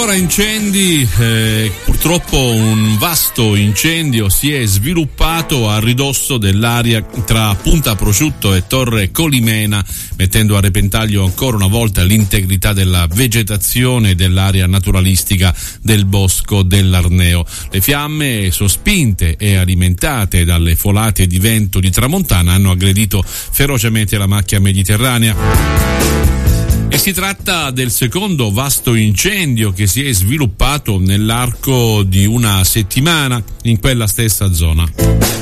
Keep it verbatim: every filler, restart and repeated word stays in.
Ora incendi, eh, purtroppo un vasto incendio si è sviluppato a ridosso dell'area tra Punta Prosciutto e Torre Colimena, mettendo a repentaglio ancora una volta l'integrità della vegetazione dell'area naturalistica del Bosco dell'Arneo. Le fiamme, sospinte e alimentate dalle folate di vento di tramontana, hanno aggredito ferocemente la macchia mediterranea. E si tratta del secondo vasto incendio che si è sviluppato nell'arco di una settimana in quella stessa zona.